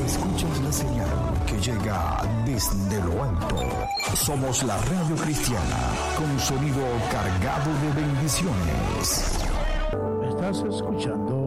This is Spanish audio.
Escuchas la señal que llega desde lo alto. Somos la radio cristiana con sonido cargado de bendiciones. Estás escuchando